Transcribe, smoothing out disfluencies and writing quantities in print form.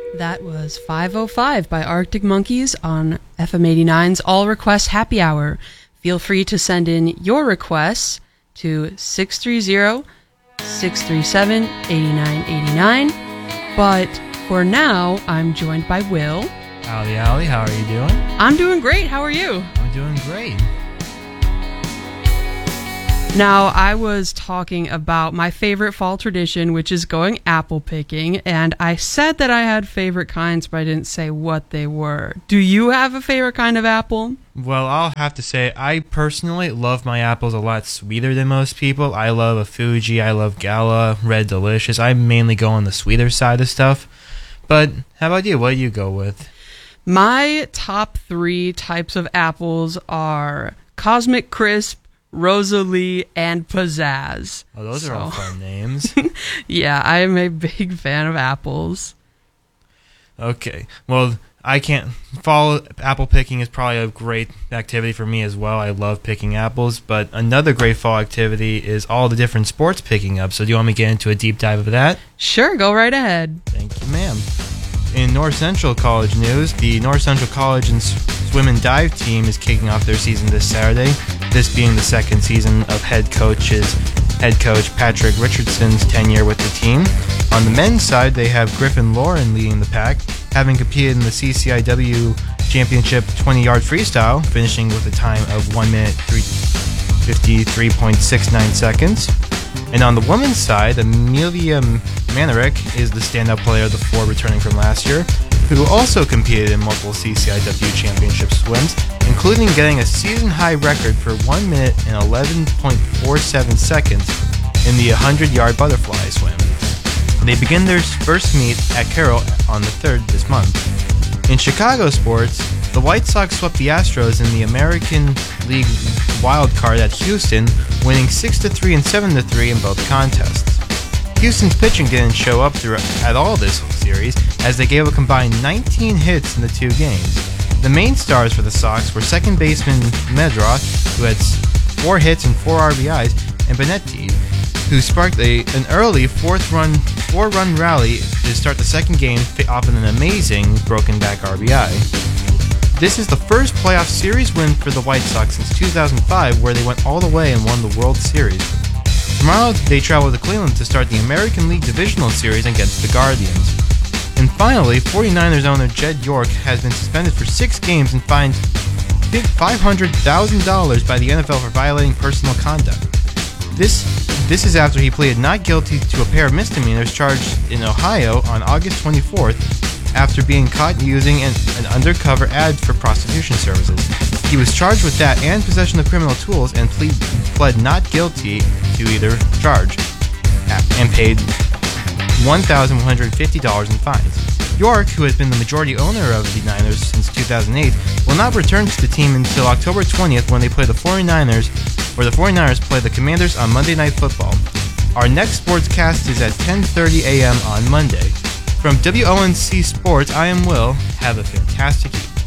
That was 505 by Arctic Monkeys on FM 89's All Request Happy Hour. Feel free to send in your requests to 630-637-8989. But for now, I'm joined by Will. Howdy, howdy. How are you doing? I'm doing great. How are you? I'm doing great. Now, I was talking about my favorite fall tradition, which is going apple picking, and I said that I had favorite kinds, but I didn't say what they were. Do you have a favorite kind of apple? Well, I'll have to say, I personally love my apples a lot sweeter than most people. I love a Fuji, I love Gala, Red Delicious. I mainly go on the sweeter side of stuff. But how about you? What do you go with? My top 3 types of apples are Cosmic Crisp, Rosalie, and Pizzazz. Oh, those are all fun names. Yeah, I am a big fan of apples. Okay, well, I can't fall. Apple picking is probably a great activity for me as well. I love picking apples, but another great fall activity is all the different sports picking up. So do you want me to get into a deep dive of that? Sure, go right ahead. Thank you, ma'am. In North Central College news, the North Central College and swim and dive team is kicking off their season this Saturday, this being the second season of head coach Patrick Richardson's tenure with the team. On the men's side, they have Griffin Lauren leading the pack, having competed in the CCIW Championship 20-yard freestyle, finishing with a time of 1 minute 53.69 seconds. And on the women's side, Amelia Manarek is the standout player of the 4 returning from last year, who also competed in multiple CCIW championship swims, including getting a season-high record for 1 minute and 11.47 seconds in the 100-yard butterfly swim. They begin their first meet at Carroll on the 3rd this month. In Chicago sports, the White Sox swept the Astros in the American League wild card at Houston, winning 6-3 and 7-3 in both contests. Houston's pitching didn't show up at all this series, as they gave a combined 19 hits in the 2 games. The main stars for the Sox were second baseman Medrath, who had 4 hits and 4 RBIs, and Benetti, who sparked an early 4-run rally to start the second game off an amazing broken back RBI. This is the first playoff series win for the White Sox since 2005, where they went all the way and won the World Series. Tomorrow, they travel to Cleveland to start the American League Divisional Series against the Guardians. And finally, 49ers owner Jed York has been suspended for 6 games and fined $500,000 by the NFL for violating personal conduct. This is after he pleaded not guilty to a pair of misdemeanors charged in Ohio on August 24th after being caught using an undercover ad for prostitution services. He was charged with that and possession of criminal tools and pled not guilty to either charge and paid $1,150 in fines. York, who has been the majority owner of the Niners since 2008, will not return to the team until October 20th when they play the 49ers, or the 49ers play the Commanders on Monday Night Football. Our next sportscast is at 10:30 a.m. on Monday. From WONC Sports, I am Will. Have a fantastic evening.